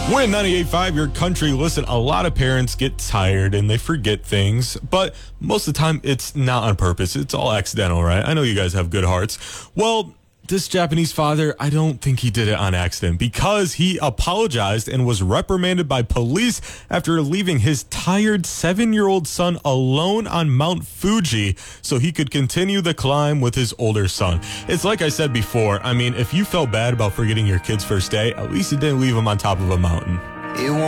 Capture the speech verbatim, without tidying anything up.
When ninety-eight point five, your country, listen, a lot of parents get tired and they forget things, but most of the time it's not on purpose. It's all accidental, right? I know you guys have good hearts. Well, this Japanese father, I don't think he did it on accident because he apologized and was reprimanded by police after leaving his tired seven-year-old son alone on Mount Fuji so he could continue the climb with his older son. It's like I said before, I mean, if you felt bad about forgetting your kid's first day, at least you didn't leave him on top of a mountain.